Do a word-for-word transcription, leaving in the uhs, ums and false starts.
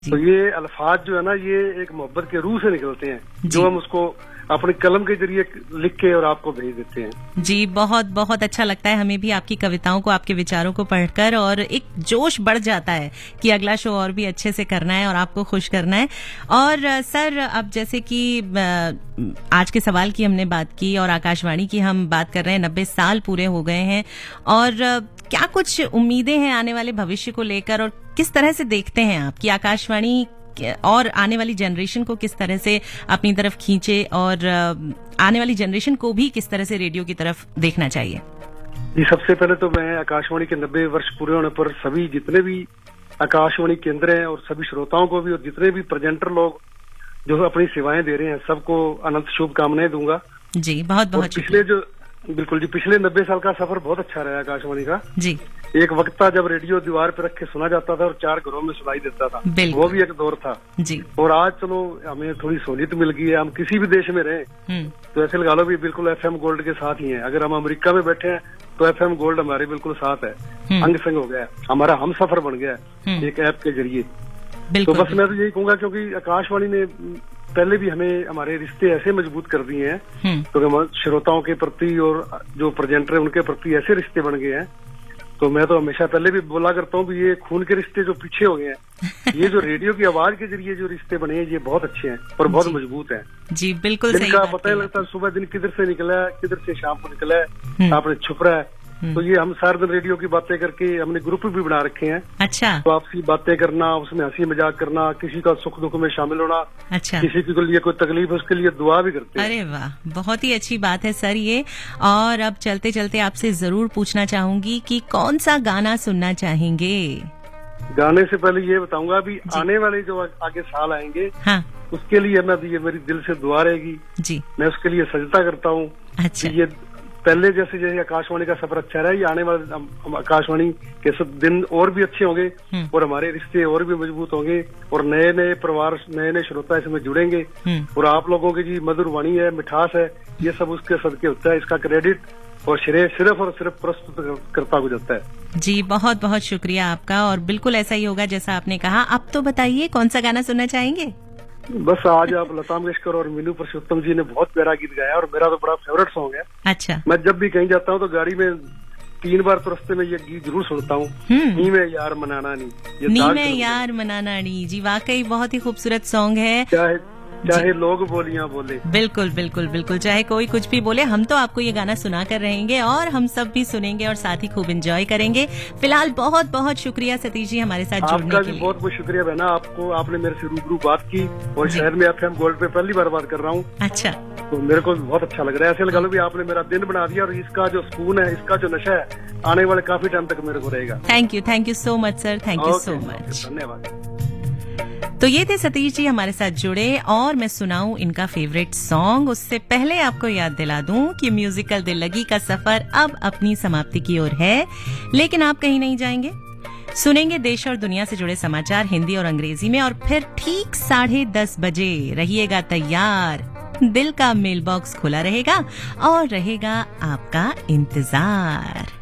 तो ये अल्फाज जो है ना, ये एक मोहब्बत के रूह से निकलते हैं, जो हम उसको अपने कलम के जरिए लिख के और आपको भेज देते हैं। जी, बहुत बहुत अच्छा लगता है हमें भी आपकी कविताओं को, आपके विचारों को पढ़कर, और एक जोश बढ़ जाता है कि अगला शो और भी अच्छे से करना है और आपको खुश करना है। और सर, अब जैसे कि आज के सवाल की हमने बात की और आकाशवाणी की हम बात कर रहे हैं, नब्बे साल पूरे हो गए हैं, और क्या कुछ उम्मीदें हैं आने वाले भविष्य को लेकर, और किस तरह से देखते हैं आप कि आकाशवाणी और आने वाली जनरेशन को किस तरह से अपनी तरफ खींचे, और आने वाली जनरेशन को भी किस तरह से रेडियो की तरफ देखना चाहिए? जी, सबसे पहले तो मैं आकाशवाणी के नब्बे वर्ष पूरे होने पर सभी जितने भी आकाशवाणी केंद्र हैं और सभी श्रोताओं को भी, और जितने भी प्रेजेंटर लोग जो अपनी सेवाएं दे रहे हैं, सबको अनंत शुभकामनाएं दूंगा। जी, बहुत बहुत पिछले जो बिल्कुल जी पिछले नब्बे साल का सफर बहुत अच्छा रहा आकाशवाणी का। जी, एक वक्त था जब रेडियो दीवार पे रख के सुना जाता था और चार घरों में सुनाई देता था, वो भी एक दौर था। जी, और आज चलो हमें थोड़ी सहूलियत मिल गई है, हम किसी भी देश में रहें तो ऐसे लगा लो भी बिल्कुल एफएम गोल्ड के साथ ही हैं। अगर हम अमेरिका में बैठे हैं तो एफएम गोल्ड हमारे बिल्कुल साथ है, अंग संग हो गया, हमारा हम सफर बन गया है एक ऐप के जरिए। तो बस मैं तो यही कहूंगा, क्योंकि आकाशवाणी ने पहले भी हमें हमारे रिश्ते ऐसे मजबूत कर दिए हैं, क्योंकि तो श्रोताओं के प्रति और जो प्रेजेंटर है उनके प्रति ऐसे रिश्ते बन गए हैं। तो मैं तो हमेशा पहले भी बोला करता हूँ कि ये खून के रिश्ते जो पीछे हो गए हैं, ये जो रेडियो की आवाज के जरिए जो रिश्ते बने हैं, ये बहुत अच्छे हैं और बहुत मजबूत हैं। जी, बिल्कुल सही इनका पता ही लगता है सुबह दिन किधर से निकला है, किधर से शाम को निकला है, आपने छुप रहा है। तो ये हम सारे दिन रेडियो की बातें करके हमने ग्रुप भी बना रखे हैं। अच्छा। तो आपसी बातें करना, उसमें हंसी मजाक करना, किसी का सुख दुख में शामिल होना। अच्छा। किसी के लिए कोई तकलीफ है उसके लिए दुआ भी करते हैं। अरे वाह, बहुत ही अच्छी बात है सर ये। और अब चलते चलते आपसे जरूर पूछना चाहूंगी कि कौन सा गाना सुनना चाहेंगे? गाने से पहले ये बताऊंगा, अभी आने वाले जो आगे साल आएंगे, हाँ, उसके लिए मैं ये मेरी दिल से दुआ रहेगी जी, मैं उसके लिए सजदा करता हूँ। अच्छा। ये पहले जैसे जैसे आकाशवाणी का सफर अच्छा रहा, ये आने वाले आकाशवाणी के सब दिन और भी अच्छे होंगे और हमारे रिश्ते और भी मजबूत होंगे और नए नए परिवार, नए नए श्रोता इसमें जुड़ेंगे। और आप लोगों की जी मधुर वाणी है, मिठास है, ये सब उसके सदके होता है। इसका क्रेडिट और श्रेय सिर्फ और सिर्फ प्रस्तुत करता को जाता है। जी, बहुत बहुत शुक्रिया आपका, और बिल्कुल ऐसा ही होगा जैसा आपने कहा। अब तो बताइए कौन सा गाना सुनना चाहेंगे? बस आज आप लता मंगेशकर और मीनू पुरुषोत्तम जी ने बहुत प्यारा गीत गाया और मेरा तो बड़ा फेवरेट सॉन्ग है। अच्छा। मैं जब भी कहीं जाता हूँ तो गाड़ी में तीन बार तो रास्ते में ये गीत जरूर सुनता हूँ, नी में यार मनाना नी, ये नी में यार मनाना नी। जी, वाकई बहुत ही खूबसूरत सॉन्ग है। चाहे चाहे लोग बोलियां बोले। बिल्कुल बिल्कुल बिल्कुल, चाहे कोई कुछ भी बोले, हम तो आपको ये गाना सुना कर रहेंगे और हम सब भी सुनेंगे और साथ ही खूब एंजॉय करेंगे। फिलहाल बहुत बहुत शुक्रिया सतीश जी हमारे साथ जुड़ने के लिए। आपका भी बहुत बहुत शुक्रिया बहना, आपको, आपने मेरे से रूबरू बात की और शहर में एफएम गोल्ड पे पहली बार बात कर रहा हूँ। अच्छा। तो मेरे को बहुत अच्छा लग रहा है, ऐसे लगा लो भी आपने मेरा दिन बना दिया, और इसका जो सुकून है, इसका जो नशा है, आने वाले काफी टाइम तक मेरे को रहेगा। Thank you, thank you so much sir, thank you so much, धन्यवाद। तो ये थे सतीश जी हमारे साथ जुड़े, और मैं सुनाऊं इनका फेवरेट सॉन्ग। उससे पहले आपको याद दिला दूं कि म्यूजिकल दिल लगी का सफर अब अपनी समाप्ति की ओर है, लेकिन आप कहीं नहीं जाएंगे। सुनेंगे देश और दुनिया से जुड़े समाचार हिंदी और अंग्रेजी में, और फिर ठीक साढ़े दस बजे रहिएगा तैयार। दिल का मेल बॉक्स खुला रहेगा और रहेगा आपका इंतजार।